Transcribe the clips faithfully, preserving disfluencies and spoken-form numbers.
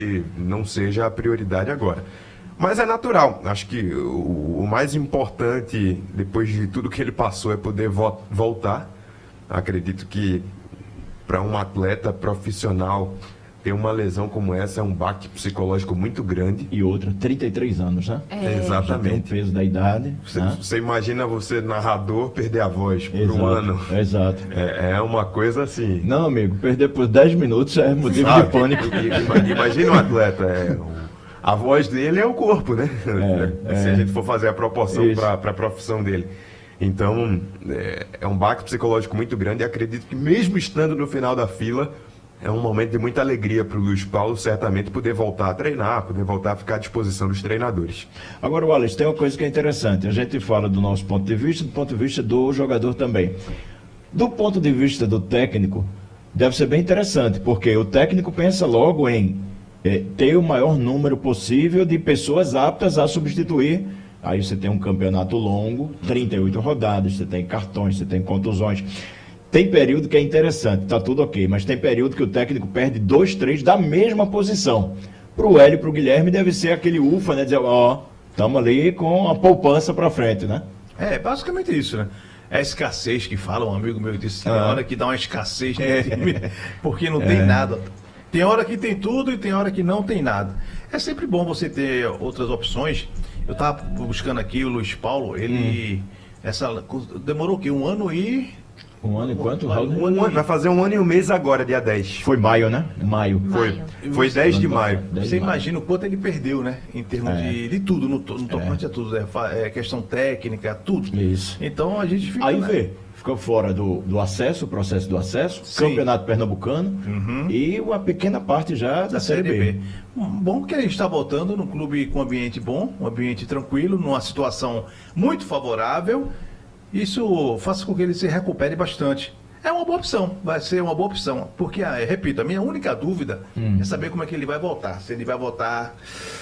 não seja a prioridade agora. Mas é natural. Acho que o, o mais importante, depois de tudo que ele passou, é poder vo voltar. Acredito que para um atleta profissional ter uma lesão como essa é um baque psicológico muito grande. E outra, trinta e três anos, né? É. Já tem o Exatamente. peso da idade. Você, né? você imagina você, narrador, perder a voz por Exato, um ano. Exato. É, é uma coisa assim. Não, amigo, perder por dez minutos é motivo Sabe? de pânico. Ima- Imagina um atleta. É, o- a voz dele é o corpo, né? É, Se é. a gente for fazer a proporção Isso. para a profissão dele. Então, é, é um baque psicológico muito grande e acredito que mesmo estando no final da fila, é um momento de muita alegria para o Luiz Paulo, certamente, poder voltar a treinar, poder voltar a ficar à disposição dos treinadores. Agora, Wallace, tem uma coisa que é interessante. A gente fala do nosso ponto de vista, do ponto de vista do jogador também. Do ponto de vista do técnico, deve ser bem interessante, porque o técnico pensa logo em eh, ter o maior número possível de pessoas aptas a substituir. Aí você tem um campeonato longo, trinta e oito rodadas, você tem cartões, você tem contusões. Tem período que é interessante, tá tudo ok, mas tem período que o técnico perde dois, três da mesma posição. Pro Hélio e pro Guilherme deve ser aquele ufa, né? Dizer, ó, estamos ali com a poupança para frente, né? É, basicamente isso, né? É a escassez que fala, um amigo meu disse, tem Ah. hora que dá uma escassez no time, porque não tem nada. Tem hora que tem tudo e tem hora que não tem nada. É sempre bom você ter outras opções. Eu tava buscando aqui o Luiz Paulo, ele... Essa, demorou o quê? Um ano e... Um ano e quanto, Raul? Um ano Vai fazer um ano e um mês agora, dia dez. Foi maio, né? Maio. Foi, Maio. foi dez de maio. dez Você de maio. imagina o quanto ele perdeu, né? Em termos É. de, de tudo, no, to- no tocante a tudo. É, fa- é questão técnica, tudo. Isso. Então a gente fica... Aí né? vê, ficou fora do, do acesso, o processo do acesso, Sim. campeonato pernambucano e uma pequena parte já da, da Série B. Hum, Bom que a gente está voltando num clube com ambiente bom, um ambiente tranquilo, numa situação muito favorável. Isso faz com que ele se recupere bastante. É uma boa opção, vai ser uma boa opção. Porque, ah, repito, a minha única dúvida é saber como é que ele vai voltar. Se ele vai voltar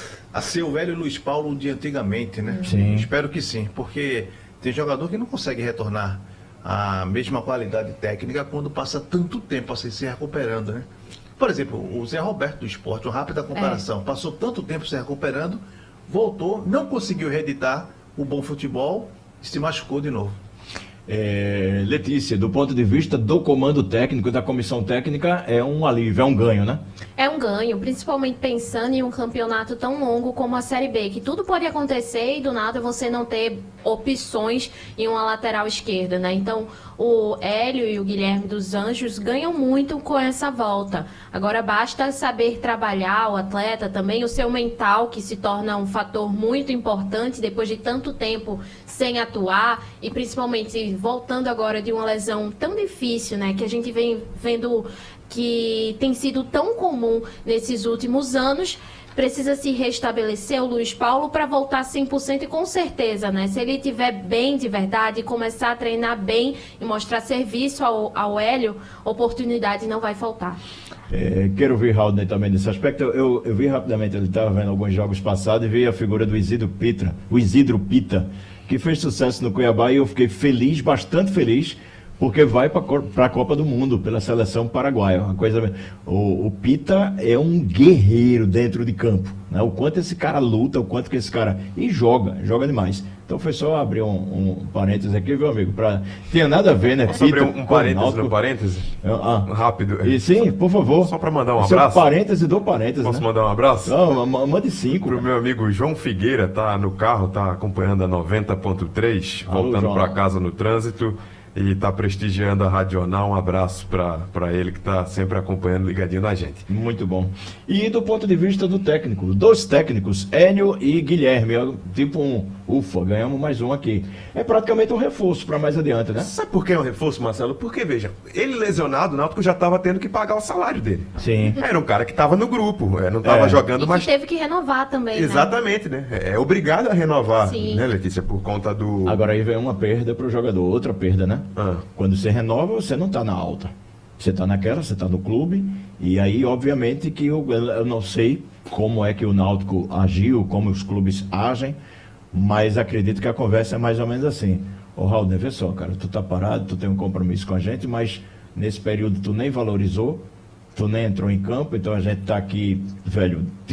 a ser o velho Luiz Paulo de antigamente, né? Sim. Espero que sim, porque tem jogador que não consegue retornar a mesma qualidade técnica quando passa tanto tempo assim se recuperando, né? Por exemplo, o Zé Roberto do Sport, uma rápida comparação, passou tanto tempo se recuperando, voltou, não conseguiu reeditar o bom futebol e se machucou de novo. É, Letícia, do ponto de vista do comando técnico, da comissão técnica, é um alívio, é um ganho, né? É um ganho, principalmente pensando em um campeonato tão longo como a Série B, que tudo pode acontecer e do nada você não ter opções em uma lateral esquerda, né? Então, o Hélio e o Guilherme dos Anjos ganham muito com essa volta. Agora, basta saber trabalhar o atleta também, o seu mental, que se torna um fator muito importante depois de tanto tempo sem atuar e principalmente voltando agora de uma lesão tão difícil, né? Que a gente vem vendo que tem sido tão comum nesses últimos anos. Precisa se restabelecer o Luiz Paulo para voltar cem por cento e com certeza, né? Se ele estiver bem de verdade, começar a treinar bem e mostrar serviço ao, ao Hélio, oportunidade não vai faltar. É, quero ouvir Raul também nesse aspecto. Eu, eu, eu vi rapidamente, ele estava vendo alguns jogos passados e vi a figura do Isidro Pita, o Isidro Pita, que fez sucesso no Cuiabá e eu fiquei feliz, bastante feliz, porque vai para a Copa do Mundo pela seleção paraguaia. Uma coisa, o, o Pita é um guerreiro dentro de campo, né? O quanto esse cara luta, o quanto que esse cara e joga, joga demais. Então foi só abrir um, um parênteses aqui, viu, amigo? Pra... Tinha nada a ver, né? Posso abrir um, um com parênteses Náutico. no parênteses? Ah, Rápido. e sim, por favor. Só para mandar um Seu abraço. parêntese do parêntese, Posso né? mandar um abraço? Não, ma- mande cinco. Pro meu amigo João Figueira, tá no carro, tá acompanhando a noventa ponto três, Alô, voltando João. para casa no trânsito e tá prestigiando a Radional. Um abraço para ele que tá sempre acompanhando, ligadinho na gente. Muito bom. E do ponto de vista do técnico, dos técnicos, Hélio e Guilherme, é tipo um, ufa, ganhamos mais um aqui. É praticamente um reforço para mais adiante, né? Sabe por que é um reforço, Marcelo? Porque, veja, ele lesionado, o Náutico já estava tendo que pagar o salário dele. Sim. Era um cara que estava no grupo, é, não estava É. jogando E que mais. teve que renovar também, né? Exatamente, né? É é obrigado a renovar, Sim. né, Letícia? Por conta do. Agora aí vem uma perda para o jogador, outra perda, né? Ah. Quando você renova, você não está na alta. Você está naquela, você está no clube, e aí, obviamente, que eu, eu não sei como é que o Náutico agiu, como os clubes agem, mas acredito que a conversa é mais ou menos assim. Ô, Raul, vê só, cara, tu tá parado, tu tem um compromisso com a gente, mas nesse período tu nem valorizou, tu nem entrou em campo, então a gente está aqui, velho,